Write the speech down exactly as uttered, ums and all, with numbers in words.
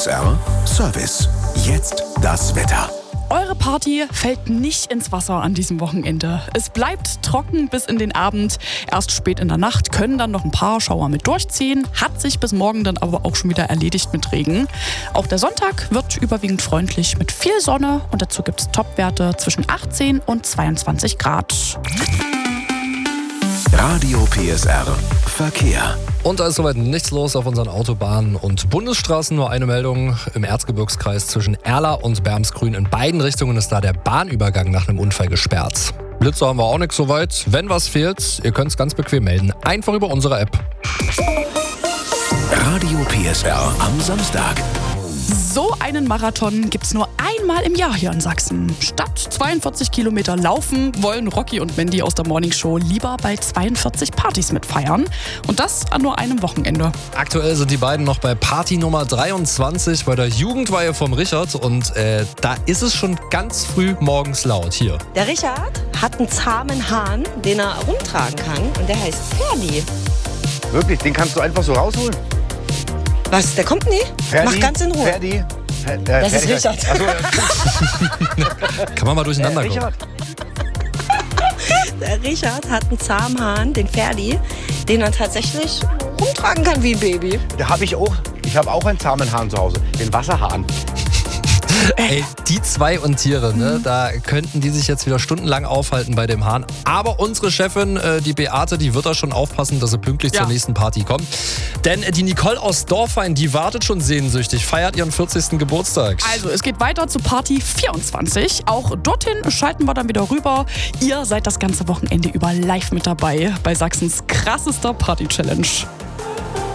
S R Service. Jetzt das Wetter. Eure Party fällt nicht ins Wasser an diesem Wochenende. Es bleibt trocken bis in den Abend. Erst spät in der Nacht können dann noch ein paar Schauer mit durchziehen. Hat sich bis morgen dann aber auch schon wieder erledigt mit Regen. Auch der Sonntag wird überwiegend freundlich mit viel Sonne. Und dazu gibt es Topwerte zwischen achtzehn und zweiundzwanzig Grad. Radio P S R Verkehr. Und da ist soweit nichts los auf unseren Autobahnen und Bundesstraßen. Nur eine Meldung: Im Erzgebirgskreis zwischen Erla und Bermsgrün in beiden Richtungen ist da der Bahnübergang nach einem Unfall gesperrt. Blitzer haben wir auch nichts soweit. Wenn was fehlt, ihr könnt es ganz bequem melden. Einfach über unsere App. Radio P S R am Samstag. So einen Marathon gibt's nur einmal im Jahr hier in Sachsen. Statt zweiundvierzig Kilometer laufen, wollen Rocky und Mandy aus der Morningshow lieber bei zweiundvierzig Partys mitfeiern. Und das an nur einem Wochenende. Aktuell sind die beiden noch bei Party Nummer dreiundzwanzig bei der Jugendweihe vom Richard. Und äh, da ist es schon ganz früh morgens laut hier. Der Richard hat einen zahmen Hahn, den er rumtragen kann. Und der heißt Ferdi. Wirklich? Den kannst du einfach so rausholen? Was? Der kommt nie? Ferdi? Mach ganz in Ruhe. Ferdi? Fer- äh, Das ist Ferdi- Richard. Ach so, Kann man mal durcheinander äh, kommen. Richard. Der Richard hat einen zahmen Hahn, den Ferdi, den er tatsächlich rumtragen kann wie ein Baby. Da habe ich auch. Ich habe auch einen zahmen Hahn zu Hause. Den Wasserhahn. Ey, die zwei und Tiere, ne, da könnten die sich jetzt wieder stundenlang aufhalten bei dem Hahn. Aber unsere Chefin, äh, die Beate, die wird da schon aufpassen, dass sie pünktlich Ja. zur nächsten Party kommt. Denn äh, die Nicole aus Dorfwein, die wartet schon sehnsüchtig, feiert ihren vierzigsten Geburtstag. Also, es geht weiter zu Party vierundzwanzig. Auch dorthin schalten wir dann wieder rüber. Ihr seid das ganze Wochenende über live mit dabei bei Sachsens krassester Party-Challenge.